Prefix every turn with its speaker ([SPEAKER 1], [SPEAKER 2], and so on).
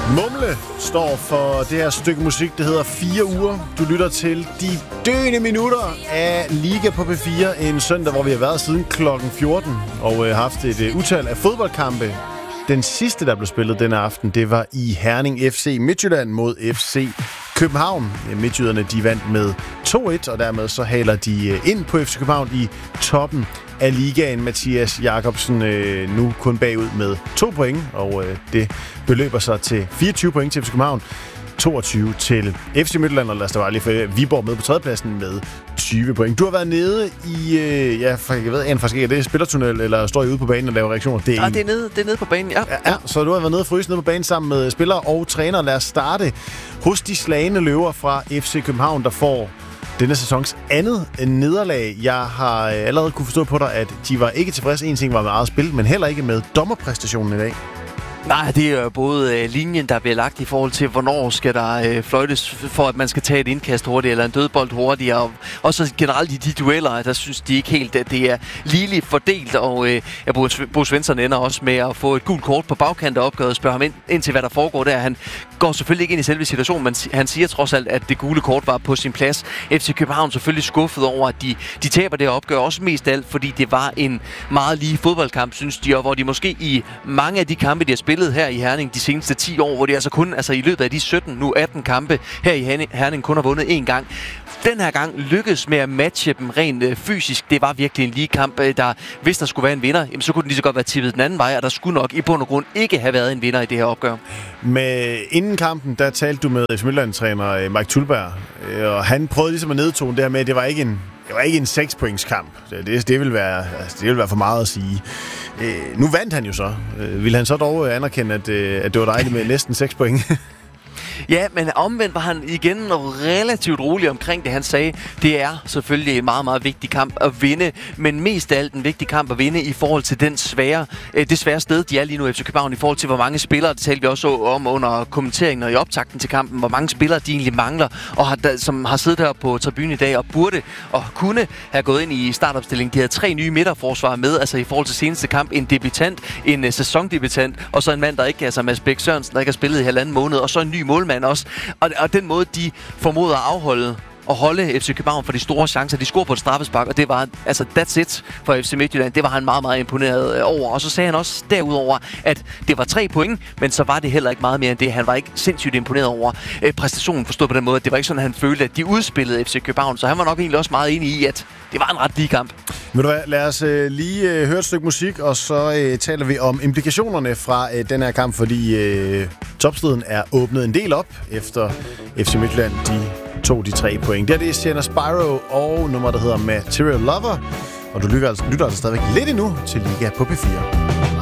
[SPEAKER 1] Mumle står for det her stykke musik, der hedder 4 uger. Du lytter til de døende minutter af Liga på P4 en søndag, hvor vi har været siden klokken 14 og haft et utal af fodboldkampe. Den sidste, der blev spillet denne aften, det var i Herning FC Midtjylland mod FC København. Midtjyderne, de vandt med 2-1, og dermed så haler de ind på FC København i toppen af ligaen. Mathias Jakobsen nu kun bagud med 2 point, og det beløber sig til 24 point til FC København, 22 til FC Midtjylland, og lad os da bare lige få Viborg med på tredjepladsen med 20 point. Du har været nede i, jeg ved faktisk ikke, er det spillertunnel, eller står I ude på banen og laver reaktioner? Det er
[SPEAKER 2] nede på banen, ja.
[SPEAKER 1] Ja, så du har været nede og fryse nede på banen sammen med spillere og træner. Lad os starte hos de slagne løver fra FC København, der får denne sæsons andet nederlag. Jeg har allerede kunne forstå på dig, at de var ikke tilfredse. En ting var med eget spil, men heller ikke med dommerpræstationen i dag.
[SPEAKER 2] Nej, det er jo både linjen, der bliver lagt i forhold til, hvornår skal der fløjtes for, at man skal tage et indkast hurtigt, eller en dødbold hurtigere. Og så generelt i de dueller, der synes de ikke helt, at det er ligeligt fordelt. Og Bo Svensson ender også med at få et gult kort på bagkant af opgøret og spørger ham ind til, hvad der foregår der. Han går selvfølgelig ikke ind i selve situationen, men han siger trods alt, at det gule kort var på sin plads. FC København selvfølgelig skuffet over, at de taber det opgør, også mest alt, fordi det var en meget lige fodboldkamp, synes de, og hvor de måske i mange af de kampe, de har spillet her i Herning de seneste 10 år, hvor de altså kun i løbet af de 17, nu 18 kampe her i Herning kun har vundet 1 gang. Den her gang lykkedes med at matche dem rent fysisk. Det var virkelig en lige kamp, der hvis der skulle være en vinder, jamen, så kunne den lige så godt være tippet den anden vej, og der skulle nok i bund og grund ikke have været en vinder i det her opgør.
[SPEAKER 1] Men inden kampen, der talte du med FC Midtjylland-træner Mike Tulberg, og han prøvede ligesom at nedtone det her med, at det var ikke en 6-points-kamp. Det vil være for meget at sige. Nu vandt han jo så. Vil han så dog anerkende, at det var dejligt med næsten 6 point?
[SPEAKER 2] Ja, men omvendt var han igen relativt rolig omkring det. Han sagde, det er selvfølgelig en meget, meget vigtig kamp at vinde, men mest af alt en vigtig kamp at vinde i forhold til det svære sted, de er lige nu i FC København, i forhold til, hvor mange spillere, det talte vi også om under kommenteringen og i optakten til kampen, hvor mange spillere de egentlig mangler, og som har siddet her på tribunen i dag og burde og kunne have gået ind i startopstillingen. De havde 3 nye midterforsvarer med, altså i forhold til seneste kamp, en debutant, en sæsondebutant, og så en mand, der ikke, altså Mads Bæk Sørensen, der ikke har spillet i 1,5 måned, og så en ny målmand også. Og den måde, de formoder at holde FC København for de store chancer. De scorer på et straffespark, og det var, altså that's it for FC Midtjylland. Det var han meget, meget imponeret over. Og så sagde han også derudover, at det var 3 point, men så var det heller ikke meget mere end det. Han var ikke sindssygt imponeret over præstationen, forstået på den måde, at det var ikke sådan, at han følte, at de udspillede FC København. Så han var nok egentlig også meget enig i, at det var en ret lige kamp.
[SPEAKER 1] Ved du hvad, lad os lige høre et stykke musik, og så taler vi om implikationerne fra den her kamp, fordi topstriden er åbnet en del op, efter FC Midtjylland, de tog de 3 point. Det er Sienna Spyro og nummer, der hedder Material Lover, og du lytter altså stadigvæk lidt endnu til Liga på P4.